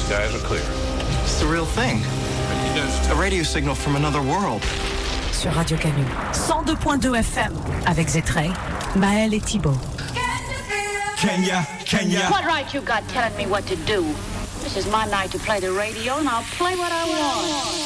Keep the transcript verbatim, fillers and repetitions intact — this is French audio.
Skies are clear. It's the real thing. A radio signal from another world. Sur Radio Canu, cent deux point deux F M, avec Zétray, Maël et Thibault. Kenya, Kenya. What right you got telling me what to do? This is my night to play the radio, and I'll play what I want.